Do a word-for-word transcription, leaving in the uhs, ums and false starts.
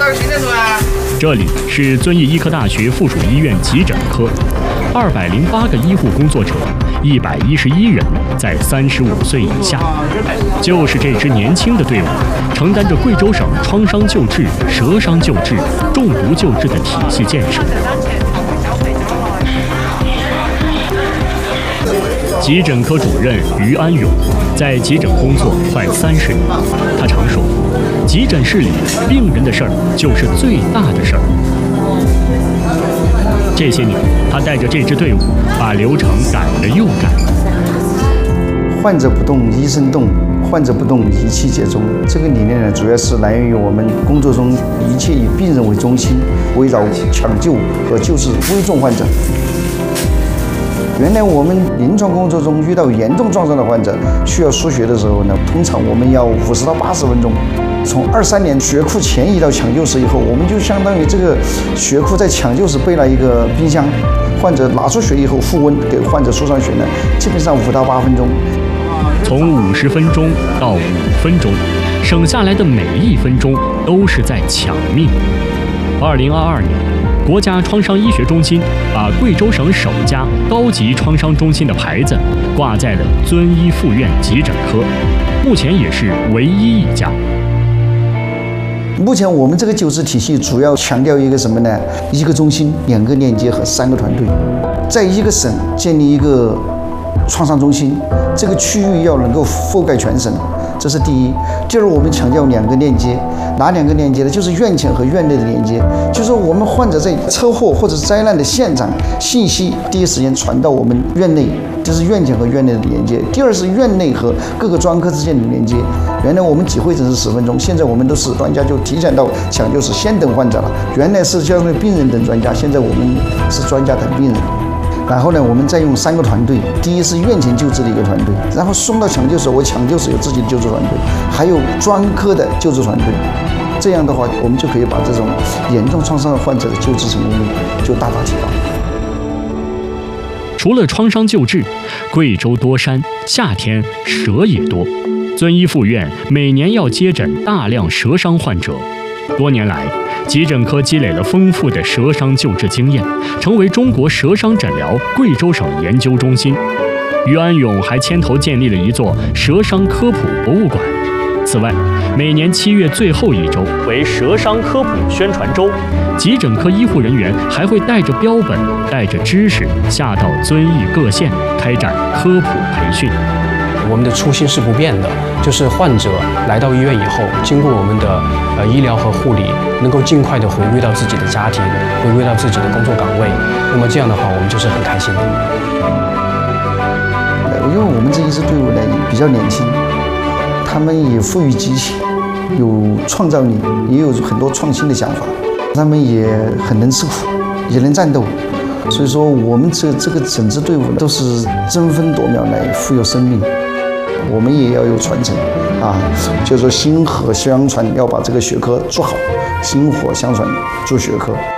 这里是遵义医科大学附属医院急诊科，二百零八个医护工作者，一百一十一人在三十五岁以下，就是这支年轻的队伍，承担着贵州省创伤救治、蛇伤救治、中毒救治的体系建设。急诊科主任于安勇在急诊工作快三十年，他常说，急诊室里病人的事儿就是最大的事儿。这些年，他带着这支队伍，把流程改了又改。 患者不动，医生动；患者不动，仪器接中。这个理念呢，主要是来源于我们工作中一切以病人为中心，围绕抢救和救治危重患者。原来我们临床工作中遇到严重创伤的患者需要输血的时候呢，通常我们要五十到八十分钟。从二三年血库迁移到抢救室以后，我们就相当于这个血库在抢救室备了一个冰箱，患者拿出血以后复温，给患者输上血呢，基本上五到八分钟。 从五十分钟到五分钟，省下来的每一分钟都是在抢命。二零二二年。国家创伤医学中心把贵州省首家高级创伤中心的牌子挂在了遵义附院急诊科，目前也是唯一一家。 目前我们这个救治体系主要强调一个什么呢？一个中心、两个链接和三个团队，在一个省建立一个创伤中心，这个区域要能够覆盖全省，这是第一。第二，我们强调两个链接，哪两个链接呢？就是院前和院内的连接，就是我们患者在车祸或者灾难的现场，信息第一时间传到我们院内，这是院前和院内的连接。第二是院内和各个专科之间的连接。原来我们挤会诊是十分钟，现在我们都是专家就提前到抢救室先等患者了。原来是相当于病人等专家，现在我们是专家等病人。然后呢，我们再用三个团队，第一是院前救治的一个团队，然后送到抢救室，我抢救室有自己的救治团队，还有专科的救治团队。这样的话，我们就可以把这种严重创伤的患者的救治成功率就大大提高。 除了创伤救治，贵州多山，夏天蛇也多。遵义附院每年要接诊大量蛇伤患者，多年来，急诊科积累了丰富的蛇伤救治经验，成为中国蛇伤诊疗贵州省研究中心。于安勇还牵头建立了一座蛇伤科普博物馆。此外，每年七月最后一周为蛇伤科普宣传周，急诊科医护人员还会带着标本、带着知识下到遵义各县开展科普培训。 我们的初心是不变的，就是患者来到医院以后，经过我们的呃医疗和护理，能够尽快的回归到自己的家庭，回归到自己的工作岗位。那么这样的话，我们就是很开心的。 因为我们这一支队伍呢比较年轻，他们也富于激情，有创造力，也有很多创新的想法，他们也很能吃苦，也能战斗。所以说，我们这这个整支队伍都是争分夺秒来富有生命。我们也要有传承啊，就是说薪火相传，要把这个学科做好，薪火相传做学科。